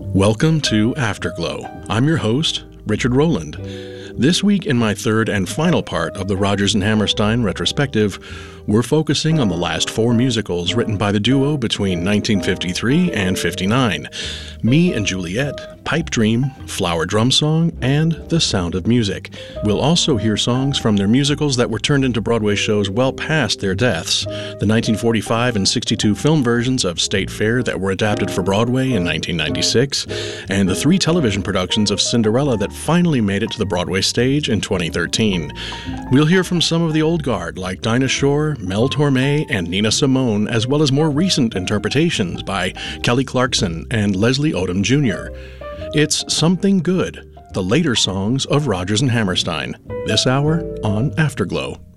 Welcome to Afterglow. I'm your host, Richard Rowland. This week, in my third and final part of the Rodgers and Hammerstein retrospective, we're focusing on the last four musicals written by the duo between 1953 and 59, Me and Juliet, Pipe Dream, Flower Drum Song, and The Sound of Music. We'll also hear songs from their musicals that were turned into Broadway shows well past their deaths, the 1945 and 62 film versions of State Fair that were adapted for Broadway in 1996, and the three television productions of Cinderella that finally made it to the Broadway stage in 2013. We'll hear from some of the old guard like Dinah Shore, Mel Torme, and Nina Simone, as well as more recent interpretations by Kelly Clarkson and Leslie Odom Jr. It's Something Good, the later songs of Rodgers and Hammerstein, this hour on Afterglow.